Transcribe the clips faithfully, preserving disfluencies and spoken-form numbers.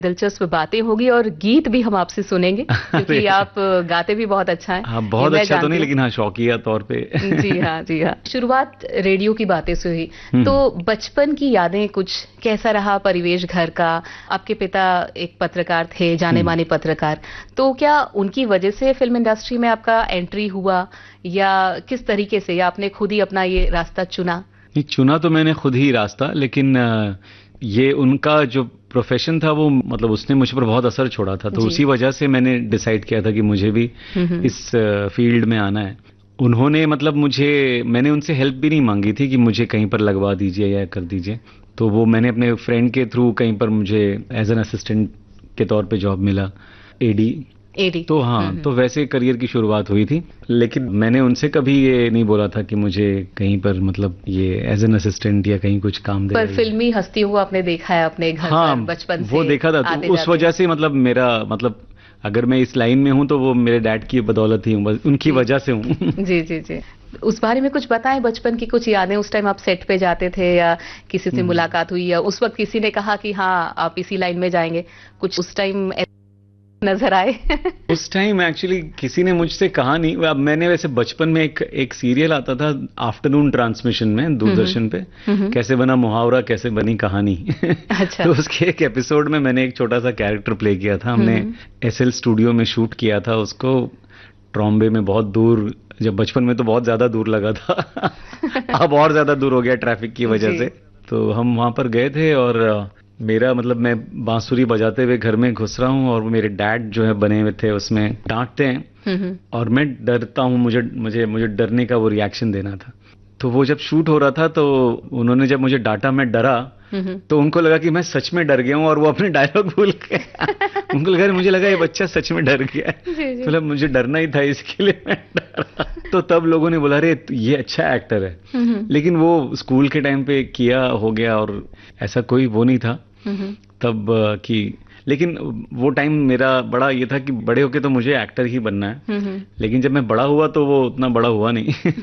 दिलचस्प बातें होगी और गीत भी हम आपसे सुनेंगे क्योंकि आप गाते भी बहुत अच्छा हैं। हाँ, बहुत अच्छा तो नहीं, लेकिन हाँ शौकिया तौर पे। जी हाँ, जी हाँ। शुरुआत रेडियो की बातें से हुई, तो बचपन की यादें कुछ कैसा रहा परिवेश घर का? आपके पिता एक पत्रकार थे, जाने माने पत्रकार, तो क्या उनकी वजह से फिल्म इंडस्ट्री में आपका एंट्री हुआ या किस तरीके से, या आपने खुद ही अपना ये रास्ता चुना? नहीं, चुना तो मैंने खुद ही रास्ता, लेकिन ये उनका जो प्रोफेशन था वो मतलब उसने मुझ पर बहुत असर छोड़ा था, तो उसी वजह से मैंने डिसाइड किया था कि मुझे भी इस फील्ड में आना है। उन्होंने मतलब मुझे, मैंने उनसे हेल्प भी नहीं मांगी थी कि मुझे कहीं पर लगवा दीजिए या कर दीजिए, तो वो मैंने अपने फ्रेंड के थ्रू कहीं पर मुझे एज एन असिस्टेंट के तौर पे जॉब मिला, एडी एडी। तो हाँ, तो वैसे करियर की शुरुआत हुई थी, लेकिन मैंने उनसे कभी ये नहीं बोला था कि मुझे कहीं पर मतलब ये एज एन असिस्टेंट या कहीं कुछ काम दे। पर फिल्मी हस्तियों को आपने देखा है अपने घर हाँ, पर बचपन से? वो देखा था, तो उस वजह से मतलब मेरा मतलब अगर मैं इस लाइन में हूँ तो वो मेरे डैड की बदौलत ही हूँ, उनकी वजह से हूँ। जी जी जी। उस बारे में कुछ बताएं, बचपन की कुछ यादें। उस टाइम आप सेट पे जाते थे या किसी से मुलाकात हुई, या उस वक्त किसी ने कहा कि हाँ आप इसी लाइन में जाएंगे, कुछ उस टाइम नजर आए? उस टाइम एक्चुअली किसी ने मुझसे कहा नहीं। अब मैंने वैसे बचपन में एक एक सीरियल आता था आफ्टरनून ट्रांसमिशन में दूरदर्शन पे, कैसे बना मुहावरा कैसे बनी कहानी। अच्छा। तो उसके एक एपिसोड में मैंने एक छोटा सा कैरेक्टर प्ले किया था। हमने एसएल स्टूडियो में शूट किया था उसको, ट्रॉम्बे में, बहुत दूर। जब बचपन में तो बहुत ज्यादा दूर लगा था, अब और ज्यादा दूर हो गया ट्रैफिक की वजह से। तो हम वहां पर गए थे और मेरा मतलब मैं बांसुरी बजाते हुए घर में घुस रहा हूँ और मेरे डैड जो है बने हुए थे उसमें डांटते हैं और मैं डरता हूँ, मुझे मुझे मुझे डरने का वो रिएक्शन देना था। तो वो जब शूट हो रहा था तो उन्होंने जब मुझे डांटा, मैं डरा, तो उनको लगा कि मैं सच में डर गया हूँ और वो अपने डायलॉग भूल गए। उनको लगा, मुझे लगा ये बच्चा सच में डर गया है, मतलब मुझे डरना ही था इसके लिए मैं डरा। तो तब लोगों ने बोला अरे ये अच्छा एक्टर है, लेकिन वो स्कूल के टाइम पे किया हो गया और ऐसा कोई वो नहीं था तब कि, लेकिन वो टाइम मेरा बड़ा ये था कि बड़े होके तो मुझे एक्टर ही बनना है, लेकिन जब मैं बड़ा हुआ तो वो उतना बड़ा हुआ नहीं।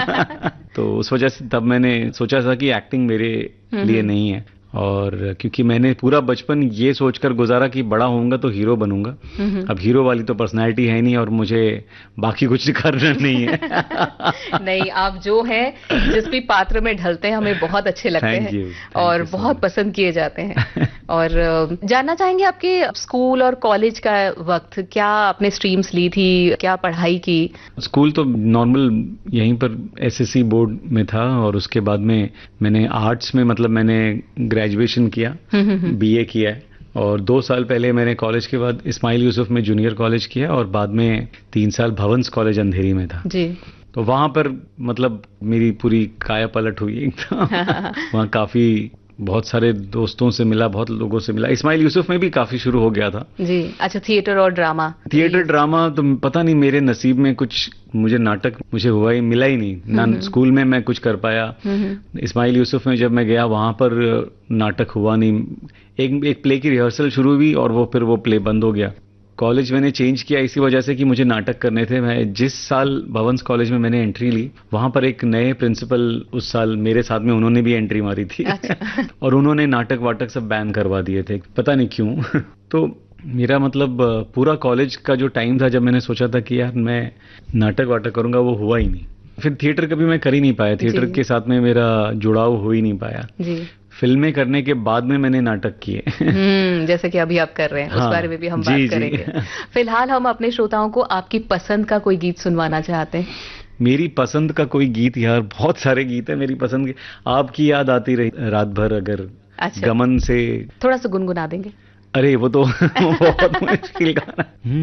तो उस वजह से तब मैंने सोचा था कि एक्टिंग मेरे लिए नहीं है, और क्योंकि मैंने पूरा बचपन ये सोचकर गुजारा कि बड़ा होऊंगा तो हीरो बनूंगा। अब हीरो वाली तो पर्सनालिटी है नहीं और मुझे बाकी कुछ करना नहीं है। नहीं, आप जो हैं जिस भी पात्र में ढलते हैं हमें बहुत अच्छे लगते हैं you, और बहुत so पसंद किए जाते हैं। और जानना चाहेंगे आपके स्कूल और कॉलेज का वक्त, क्या आपने स्ट्रीम्स ली थी, क्या पढ़ाई की? स्कूल तो नॉर्मल यहीं पर एसएससी बोर्ड में था और उसके बाद में मैंने आर्ट्स में मतलब मैंने ग्रेजुएशन किया, बीए किया है, और दो साल पहले मैंने कॉलेज के बाद इस्माइल यूसुफ में जूनियर कॉलेज किया और बाद में तीन साल भवंस कॉलेज अंधेरी में था जी। तो वहां पर मतलब मेरी पूरी काया पलट हुई एकदम। वहाँ काफी बहुत सारे दोस्तों से मिला, बहुत लोगों से मिला। इस्माइल यूसुफ में भी काफी शुरू हो गया था जी। अच्छा, थिएटर और ड्रामा? थिएटर ड्रामा तो पता नहीं, मेरे नसीब में कुछ, मुझे नाटक मुझे हुआ ही मिला ही नहीं ना। स्कूल में मैं कुछ कर पाया, इस्माइल यूसुफ में जब मैं गया वहां पर नाटक हुआ नहीं। एक एक प्ले की रिहर्सल शुरू हुई और वो फिर वो प्ले बंद हो गया। कॉलेज मैंने चेंज किया इसी वजह से कि मुझे नाटक करने थे। मैं जिस साल भवंस कॉलेज में मैंने एंट्री ली, वहां पर एक नए प्रिंसिपल उस साल मेरे साथ में, उन्होंने भी एंट्री मारी थी। अच्छा। और उन्होंने नाटक वाटक सब बैन करवा दिए थे, पता नहीं क्यों। तो मेरा मतलब पूरा कॉलेज का जो टाइम था जब मैंने सोचा था कि यार मैं नाटक वाटक करूंगा, वो हुआ ही नहीं। फिर थिएटर कभी मैं कर ही नहीं पाया, थिएटर के साथ में मेरा जुड़ाव हो ही नहीं पाया जी। फिल्में करने के बाद में मैंने नाटक किए। हम्म, जैसे कि अभी आप कर रहे हैं, हाँ, उस बारे में भी हम जी, बात करेंगे। फिलहाल हम अपने श्रोताओं को आपकी पसंद का कोई गीत सुनवाना चाहते हैं। मेरी पसंद का कोई गीत, यार बहुत सारे गीत है मेरी पसंद के। आपकी याद आती रही रात भर अगर, अच्छा, गमन से थोड़ा सा गुनगुना देंगे? अरे वो तो बहुत मुश्किल गाना।